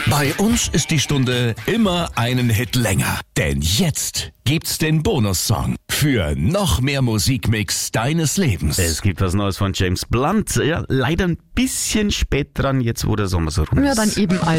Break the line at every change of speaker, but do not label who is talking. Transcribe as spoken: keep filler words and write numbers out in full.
Bei uns ist die Stunde immer einen Hit länger. Denn jetzt gibt's den Bonussong für noch mehr Musikmix deines Lebens.
Es gibt was Neues von James Blunt. Ja, leider ein bisschen spät dran, jetzt wo der Sommer so rum ist.
Ja, dann eben